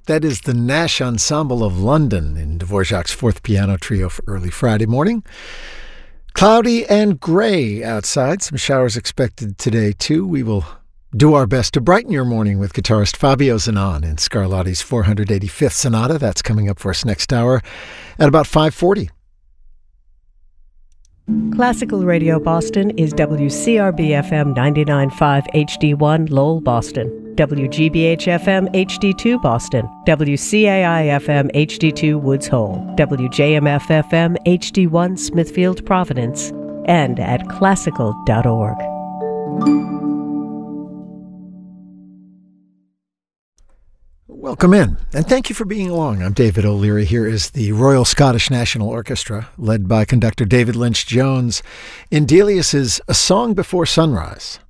That is the Nash Ensemble of London in Dvorak's Fourth Piano Trio for early Friday morning. Cloudy and gray outside. Some showers expected today, too. We will do our best to brighten your morning with guitarist Fabio Zanon in Scarlatti's 485th Sonata. That's coming up for us next hour at about 5:40. Classical Radio Boston is WCRB-FM 99.5 HD1 Lowell, Boston, WGBH-FM HD2 Boston, WCAI-FM HD2 Woods Hole, WJMF-FM HD1 Smithfield, Providence, and at classical.org. Welcome in, and thank you for being along. I'm David O'Leary. Here is the Royal Scottish National Orchestra, led by conductor David Lynch-Jones, in Delius's A Song Before Sunrise.